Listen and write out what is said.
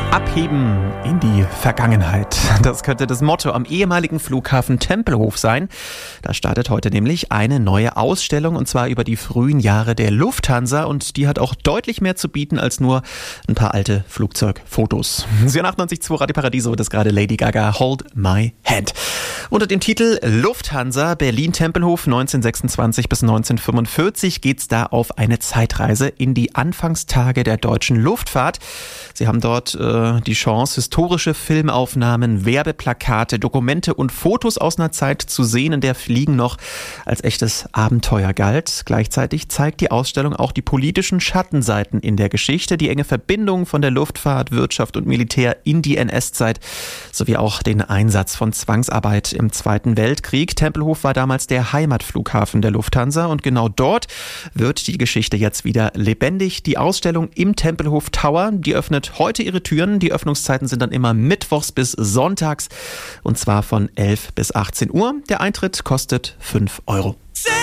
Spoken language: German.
Abheben in die Vergangenheit. Das könnte das Motto am ehemaligen Flughafen Tempelhof sein. Da startet heute nämlich eine neue Ausstellung, und zwar über die frühen Jahre der Lufthansa, und die hat auch deutlich mehr zu bieten als nur ein paar alte Flugzeugfotos. Sie 98.2 Radio Paradiso, das ist gerade Lady Gaga, Hold My Hand. Unter dem Titel Lufthansa Berlin-Tempelhof 1926 bis 1945 geht's da auf eine Zeitreise in die Anfangstage der deutschen Luftfahrt. Sie haben dort die Chance, historische Filmaufnahmen, Werbeplakate, Dokumente und Fotos aus einer Zeit zu sehen, in der Fliegen noch als echtes Abenteuer galt. Gleichzeitig zeigt die Ausstellung auch die politischen Schattenseiten in der Geschichte, die enge Verbindung von der Luftfahrt, Wirtschaft und Militär in die NS-Zeit, sowie auch den Einsatz von Zwangsarbeit im Zweiten Weltkrieg. Tempelhof war damals der Heimatflughafen der Lufthansa, und genau dort wird die Geschichte jetzt wieder lebendig. Die Ausstellung im Tempelhof Tower, die öffnet heute ihre Türen. Die Öffnungszeiten sind dann immer mittwochs bis sonntags, und zwar von 11 bis 18 Uhr. Der Eintritt kostet 5 Euro.